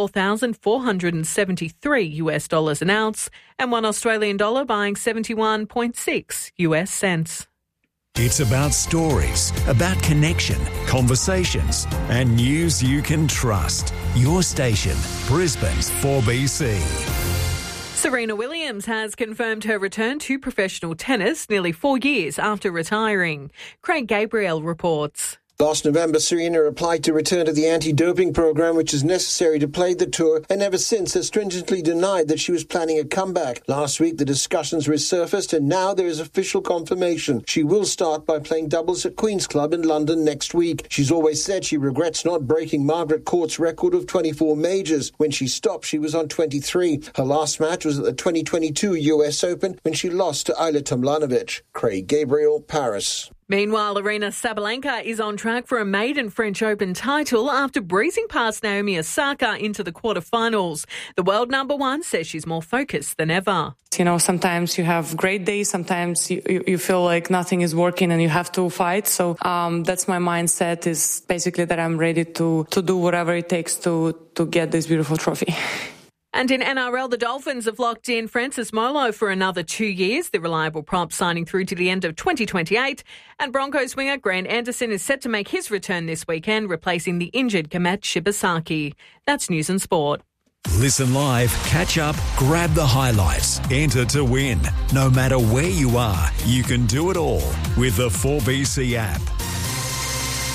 $4,473 an ounce, and $1 Australian dollar buying 71.6 US cents. It's about stories, about connection, conversations, and news you can trust. Your station, Brisbane's 4BC. Serena Williams has confirmed her return to professional tennis nearly 4 years after retiring. Craig Gabriel reports. Last November, Serena applied to return to the anti-doping program, which is necessary to play the tour, and ever since has stringently denied that she was planning a comeback. Last week, the discussions resurfaced, and now there is official confirmation. She will start by playing doubles at Queen's Club in London next week. She's always said she regrets not breaking Margaret Court's record of 24 majors. When she stopped, she was on 23. Her last match was at the 2022 US Open when she lost to Ayla Tomljanovic. Craig Gabriel, Paris. Meanwhile, Aryna Sabalenka is on track for a maiden French Open title after breezing past Naomi Osaka into the quarterfinals. The world number one says she's more focused than ever. You know, sometimes you have great days, sometimes you feel like nothing is working and you have to fight. So that's my mindset, is basically that I'm ready to do whatever it takes to get this beautiful trophy. And in NRL, the Dolphins have locked in Francis Molo for another 2 years, the reliable prop signing through to the end of 2028. And Broncos winger Grant Anderson is set to make his return this weekend, replacing the injured Kamat Shibasaki. That's News and Sport. Listen live, catch up, grab the highlights, enter to win. No matter where you are, you can do it all with the 4BC app.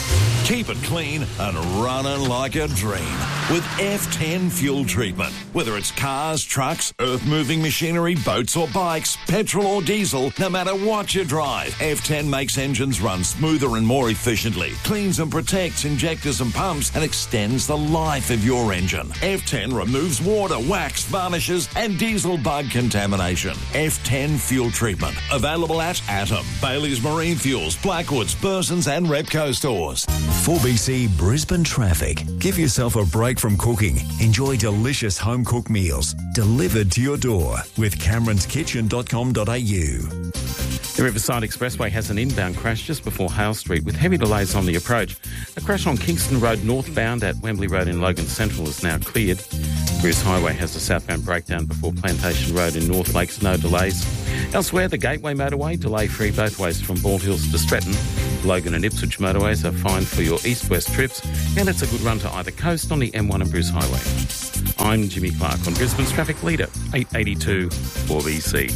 Keep it clean and running like a dream with F10 fuel treatment. Whether it's cars, trucks, earth-moving machinery, boats or bikes, petrol or diesel, no matter what you drive, F10 makes engines run smoother and more efficiently, cleans and protects injectors and pumps, and extends the life of your engine. F10 removes water, wax, varnishes and diesel bug contamination. F10 fuel treatment. Available at Atom, Bailey's Marine Fuels, Blackwoods, Burson's and Repco stores. 4BC Brisbane traffic. Give yourself a break from cooking. Enjoy delicious home-cooked meals delivered to your door with cameronskitchen.com.au. The Riverside Expressway has an inbound crash just before Hale Street with heavy delays on the approach. A crash on Kingston Road northbound at Wembley Road in Logan Central is now cleared. Bruce Highway has a southbound breakdown before Plantation Road in North Lakes, no delays. Elsewhere, the Gateway Motorway, delay-free both ways from Bald Hills to Stretton. Logan and Ipswich motorways are fine for your east-west trips, and it's a good run to either coast on the M1 and Bruce Highway. I'm Jimmy Clark on Brisbane's Traffic Leader, 882 4BC.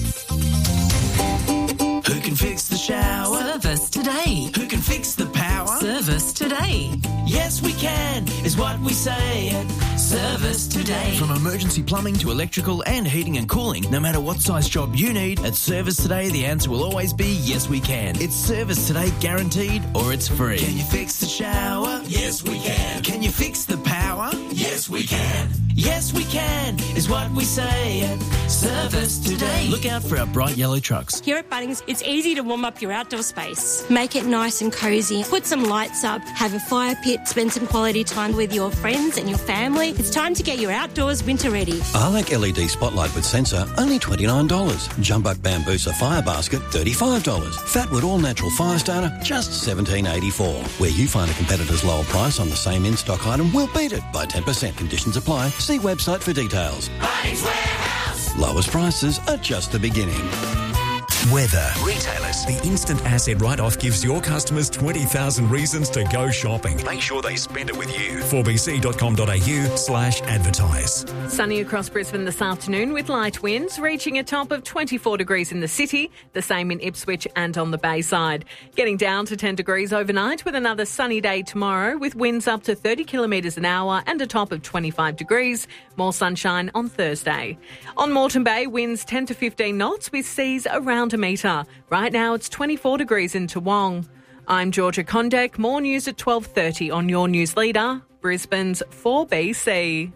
Who can fix the shower? Service today. Who can fix the power? Service today. Yes, we can, is what we say at Service Today. From emergency plumbing to electrical and heating and cooling, no matter what size job you need, at Service Today, the answer will always be yes, we can. It's Service Today guaranteed or it's free. Can you fix the shower? Yes, we can. Can you fix the power? Yes, we can. Yes, we can, is what we say at Service Today. Look out for our bright yellow trucks. Here at Bunnings, it's easy to warm up your outdoor space. Make it nice and cosy. Put some lights up, have a fire pit, spend some quality time with your friends and your family. It's time to get your outdoors winter ready. Arlac LED Spotlight with sensor, only $29. Jumbuck Bambusa Fire Basket, $35. Fatwood All Natural Fire Starter, just $17.84. Where you find a competitor's lower price on the same in-stock item, we'll beat it by 10%. Conditions apply. See website for details. Bunnings Warehouse. Lowest prices are just the beginning. Weather. Retailers. The instant asset write-off gives your customers 20,000 reasons to go shopping. Make sure they spend it with you. 4bc.com.au/advertise. Sunny across Brisbane this afternoon with light winds, reaching a top of 24 degrees in the city, the same in Ipswich and on the Bayside. Getting down to 10 degrees overnight with another sunny day tomorrow with winds up to 30 kilometres an hour and a top of 25 degrees. More sunshine on Thursday. On Moreton Bay, winds 10 to 15 knots with seas around a metre. Right now it's 24 degrees in Toowong. I'm Georgia Condek. More news at 12:30 on your news leader, Brisbane's 4BC.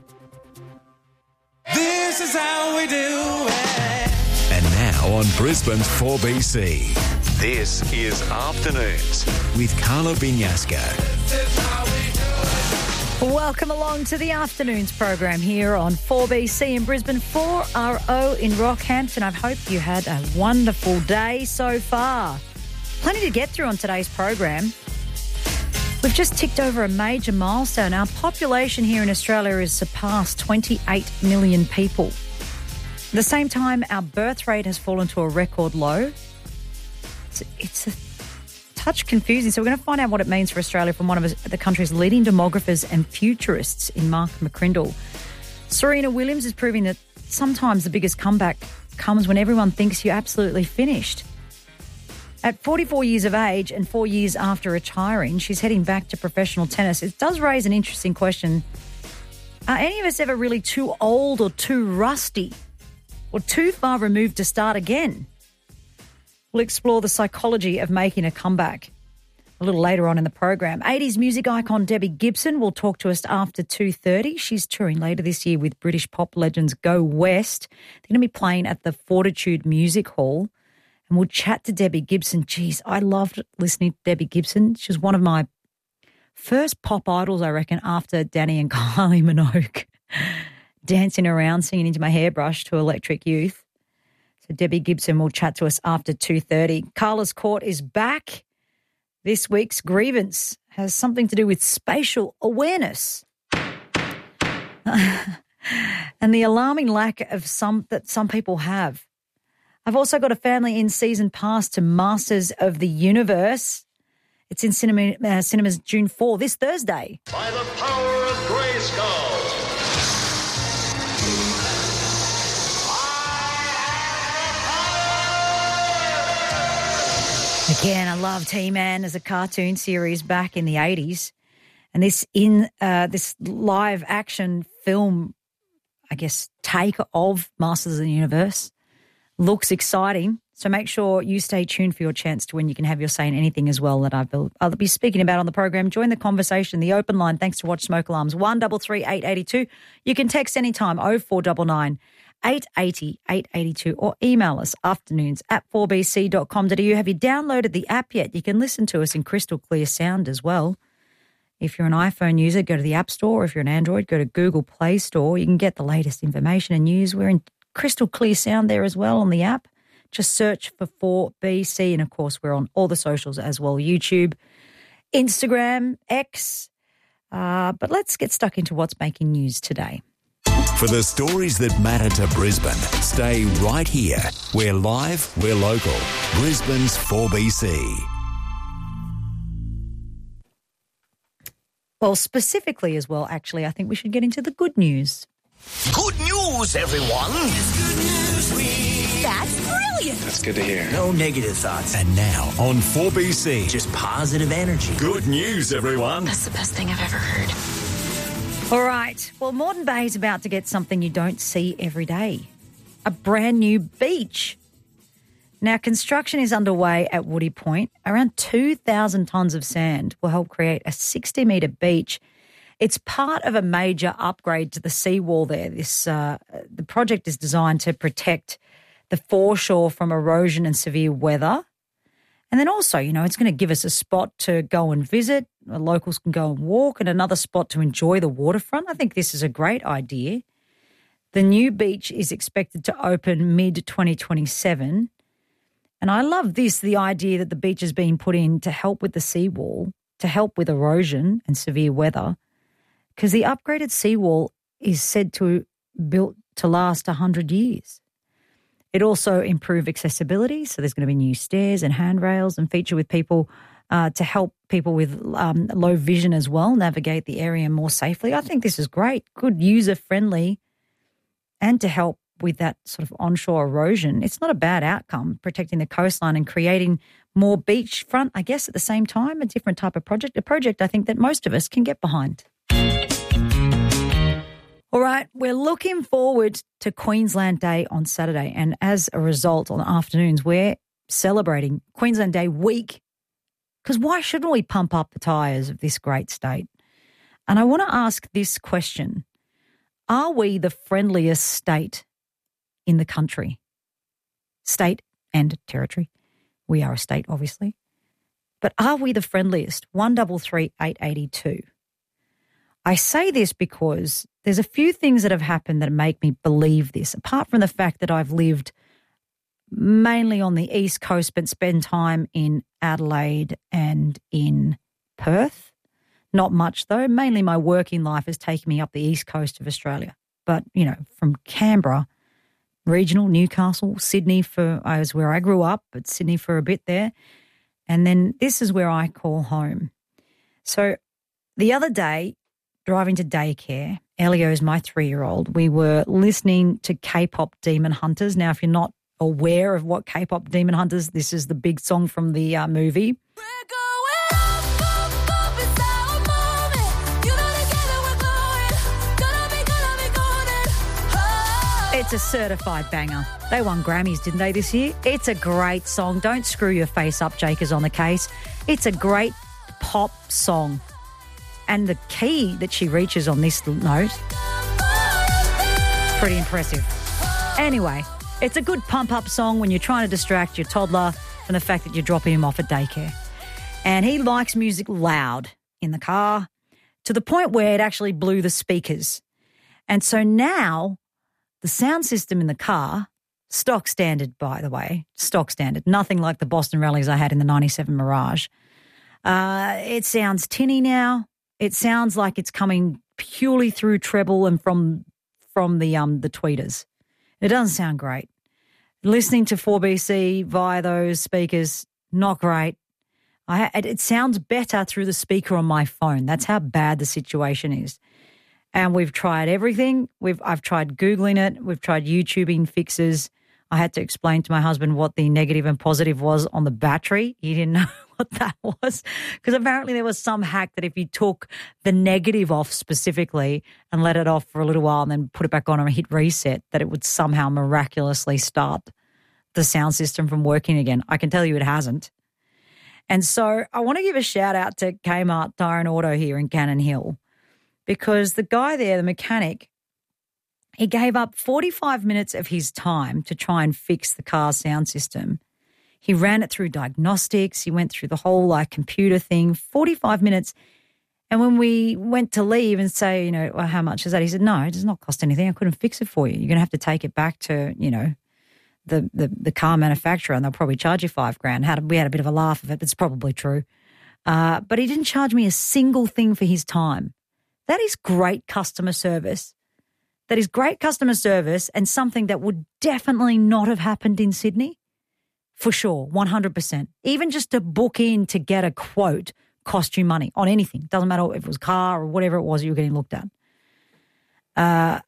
This is how we do it. And now on Brisbane's 4BC, this is Afternoons with Carla Binyaska. Welcome along to the Afternoons program here on 4BC in Brisbane, 4RO in Rockhampton. I hope you had a wonderful day so far. Plenty to get through on today's program. We've just ticked over a major milestone. Our population here in Australia has surpassed 28 million people. At the same time, our birth rate has fallen to a record low. It's a touch confusing, so we're going to find out what it means for Australia from one of the country's leading demographers and futurists in Mark McCrindle. Serena Williams is proving that sometimes the biggest comeback comes when everyone thinks you're absolutely finished. At 44 years of age and 4 years after retiring, she's heading back to professional tennis. It does raise an interesting question. Are any of us ever really too old or too rusty or too far removed to start again? We'll explore the psychology of making a comeback a little later on in the program. 80s music icon Debbie Gibson will talk to us after 2:30. She's touring later this year with British pop legends Go West. They're going to be playing at the Fortitude Music Hall. And we'll chat to Debbie Gibson. Geez, I loved listening to Debbie Gibson. She was one of my first pop idols, I reckon, after Danny and Kylie Minogue. Dancing around, singing into my hairbrush to Electric Youth. So Debbie Gibson will chat to us after 2:30. Carla's Court is back. This week's grievance has something to do with spatial awareness. And the alarming lack of that some people have. I've also got a family in season pass to Masters of the Universe. It's in cinemas June 4, this Thursday. By the power of Grayskull. Again, I loved He-Man as a cartoon series back in the 80s. And this live action film, I guess, take of Masters of the Universe looks exciting. So make sure you stay tuned for your chance to win. You can have your say in anything as well that I'll be speaking about on the program. Join the conversation, the open line, thanks to Watch Smoke Alarms, 133 882. You can text anytime, 0499 880 882, or email us afternoons@4bc.com.au. Have you downloaded the app yet? You can listen to us in crystal clear sound as well. If you're an iPhone user, go to the App Store. If you're an Android, go to Google Play Store. You can get the latest information and news. We're in crystal clear sound there as well on the app. Just search for 4BC. And, of course, we're on all the socials as well, YouTube, Instagram, X. But let's get stuck into what's making news today. For the stories that matter to Brisbane, stay right here. We're live, we're local. Brisbane's 4BC. Well, specifically as well, actually, I think we should get into the good news. Good news, everyone! It's good news week. That's brilliant. That's good to hear. No negative thoughts. And now on 4BC. Just positive energy. Good news, everyone. That's the best thing I've ever heard. All right. Well, Moreton Bay is about to get something you don't see every day. A brand new beach. Now, construction is underway at Woody Point. Around 2,000 tonnes of sand will help create a 60-metre beach. It's part of a major upgrade to the seawall there. The project is designed to protect the foreshore from erosion and severe weather. And then also, it's going to give us a spot to go and visit. The locals can go and walk, and another spot to enjoy the waterfront. I think this is a great idea. The new beach is expected to open mid-2027. And I love the idea that the beach is being put in to help with the seawall, to help with erosion and severe weather, because the upgraded seawall is said to built to last 100 years. It also improves accessibility, so there's going to be new stairs and handrails and feature with people to help people with low vision as well navigate the area more safely. I think this is great, good, user-friendly, and to help with that sort of onshore erosion. It's not a bad outcome, protecting the coastline and creating more beachfront, I guess, at the same time, a different type of project, a project I think that most of us can get behind. All right, we're looking forward to Queensland Day on Saturday, and as a result, on the afternoons, we're celebrating Queensland Day week, because why shouldn't we pump up the tyres of this great state? And I want to ask this question. Are we the friendliest state in the country? State and territory. We are a state, obviously. But are we the friendliest? 133 882. I say this because there's a few things that have happened that make me believe this, apart from the fact that I've lived mainly on the East Coast but spent time in Adelaide and in Perth. Not much, though. Mainly my working life has taken me up the East Coast of Australia. But, from Canberra, regional, Newcastle, Sydney was where I grew up, but Sydney for a bit there. And then this is where I call home. So the other day, driving to daycare, Elio's my 3-year-old, we were listening to K-pop Demon Hunters. Now, if you're not aware of what K-pop Demon Hunters, this is the big song from the movie. It's a certified banger. They won Grammys, didn't they, this year? It's a great song. Don't screw your face up, Jake is on the case. It's a great pop song. And the key that she reaches on this note, pretty impressive. Anyway, it's a good pump-up song when you're trying to distract your toddler from the fact that you're dropping him off at daycare. And he likes music loud in the car to the point where it actually blew the speakers. And so now the sound system in the car, stock standard, by the way, stock standard, nothing like the Boston rallies I had in the 97 Mirage. It sounds tinny now. It sounds like it's coming purely through treble and from the tweeters. It doesn't sound great. Listening to 4BC via those speakers, not great. It sounds better through the speaker on my phone. That's how bad the situation is. And we've tried everything. I've tried Googling it. We've tried YouTubing fixes. I had to explain to my husband what the negative and positive was on the battery. He didn't know what that was, because apparently there was some hack that if you took the negative off specifically and let it off for a little while and then put it back on and hit reset, that it would somehow miraculously start the sound system from working again. I can tell you it hasn't. And so I want to give a shout out to Kmart Tire and Auto here in Cannon Hill, because the guy there, the mechanic, he gave up 45 minutes of his time to try and fix the car's sound system. He ran it through diagnostics. He went through the whole computer thing, 45 minutes. And when we went to leave and say, well, how much is that? He said, no, it does not cost anything. I couldn't fix it for you. You're going to have to take it back to, the car manufacturer, and they'll probably charge you $5,000. We had a bit of a laugh of it. It's probably true. But he didn't charge me a single thing for his time. That is great customer service. That is great customer service, and something that would definitely not have happened in Sydney. For sure, 100%. Even just to book in to get a quote cost you money on anything. Doesn't matter if it was a car or whatever it was you were getting looked at.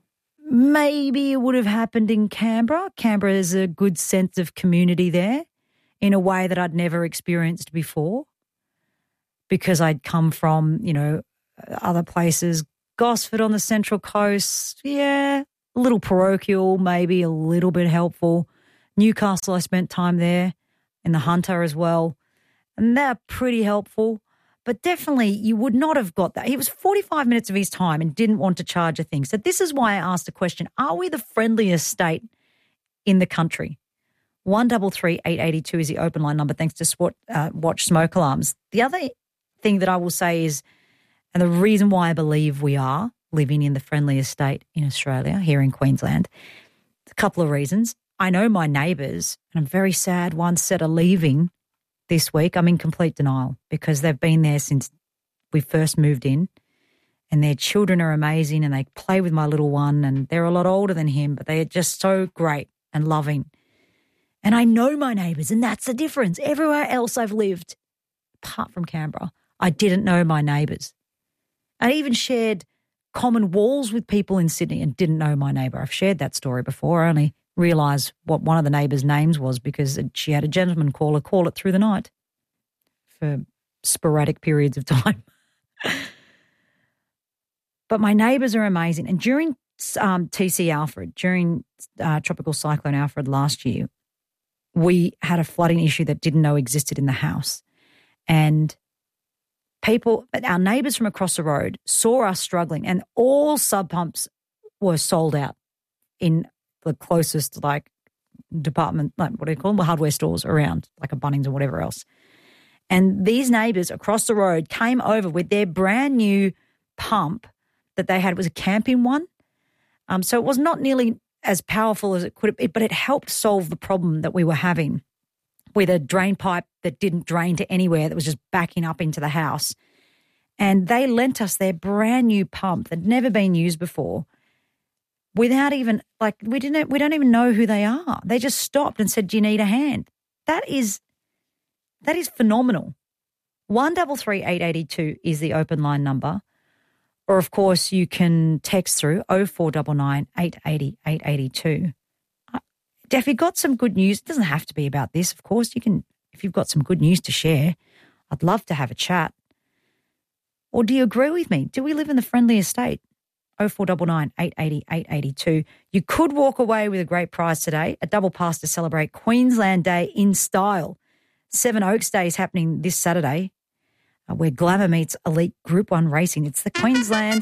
Maybe it would have happened in Canberra. Canberra is a good sense of community there in a way that I'd never experienced before, because I'd come from, other places. Gosford on the Central Coast, yeah, a little parochial, maybe a little bit helpful. Newcastle, I spent time there, in the Hunter as well, and they're pretty helpful. But definitely you would not have got that. He was 45 minutes of his time and didn't want to charge a thing. So this is why I asked the question, are we the friendliest state in the country? 133 882 is the open line number, thanks to Watch Smoke Alarms. The other thing that I will say is, and the reason why I believe we are living in the friendliest state in Australia, here in Queensland, a couple of reasons. I know my neighbours, and I'm very sad, one set are leaving this week. I'm in complete denial because they've been there since we first moved in, and their children are amazing, and they play with my little one, and they're a lot older than him, but they are just so great and loving. And I know my neighbours, and that's the difference. Everywhere else I've lived, apart from Canberra, I didn't know my neighbours. I even shared common walls with people in Sydney and didn't know my neighbour. I've shared that story before. I only realised what one of the neighbours' names was because she had a gentleman caller call it through the night for sporadic periods of time. But my neighbours are amazing. And during TC Alfred, during Tropical Cyclone Alfred last year, we had a flooding issue that didn't know existed in the house. And our neighbours from across the road saw us struggling, and all sub pumps were sold out in the closest department, what do you call them, hardware stores around, like a Bunnings or whatever else. And these neighbours across the road came over with their brand new pump that they had. It was a camping one. So it was not nearly as powerful as it could have been, but it helped solve the problem that we were having with a drain pipe that didn't drain to anywhere, that was just backing up into the house. And they lent us their brand new pump that had never been used before without even, we don't even know who they are. They just stopped and said, do you need a hand? That is phenomenal. 133 882 is the open line number. Or, of course, you can text through 0499 880 882. If you've got some good news, it doesn't have to be about this, of course. You can, if you've got some good news to share, I'd love to have a chat. Or do you agree with me? Do we live in the friendliest state? 0499 880 882. You could walk away with a great prize today, a double pass to celebrate Queensland Day in style. Seven Oaks Day is happening this Saturday, where glamour meets elite Group 1 racing. It's the Queensland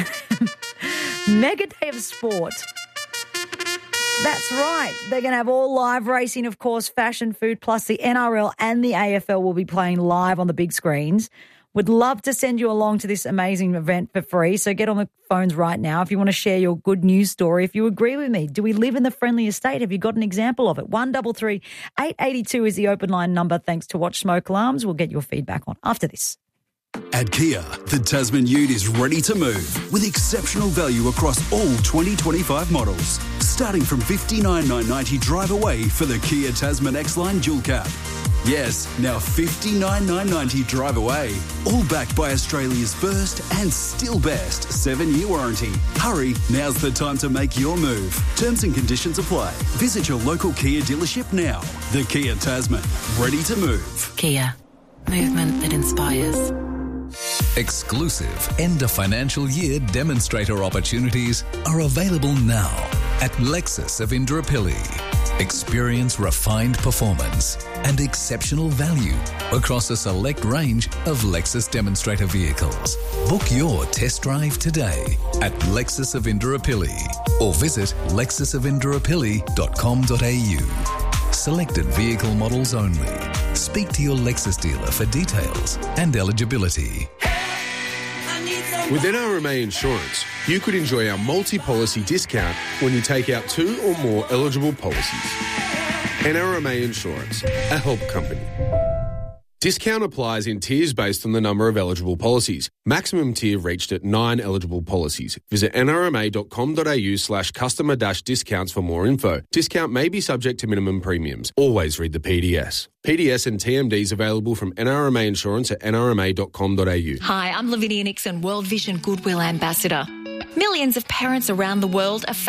Mega Day of Sport. That's right. They're going to have all live racing, of course, fashion, food, plus the NRL and the AFL will be playing live on the big screens. Would love to send you along to this amazing event for free, so get on the phones right now if you want to share your good news story. If you agree with me, do we live in the friendliest state? Have you got an example of it? 133 882 is the open line number. Thanks to Watch Smoke Alarms. We'll get your feedback on after this. At Kia, the Tasman Ute is ready to move with exceptional value across all 2025 models. Starting from $59,990 drive away for the Kia Tasman X-Line Dual Cab. Yes, now $59,990 drive away. All backed by Australia's first and still best 7-year warranty. Hurry, now's the time to make your move. Terms and conditions apply. Visit your local Kia dealership now. The Kia Tasman, ready to move. Kia, Movement that inspires. Exclusive end of financial year demonstrator opportunities are available now at Lexus of Indooroopilly. Experience refined performance and exceptional value across a select range of Lexus demonstrator vehicles. Book your test drive today at Lexus of Indooroopilly or visit lexusofindooroopilly.com.au. Selected vehicle models only. Speak to your Lexus dealer for details and eligibility. With NRMA Insurance, you could enjoy our multi-policy discount when you take out 2 or more eligible policies. NRMA Insurance, a help company. Discount applies in tiers based on the number of eligible policies. Maximum tier reached at 9 eligible policies. Visit nrma.com.au/customer-discounts for more info. Discount may be subject to minimum premiums. Always read the PDS. PDS and TMDs available from NRMA Insurance at nrma.com.au. Hi, I'm Lavinia Nixon, World Vision Goodwill Ambassador. Millions of parents around the world are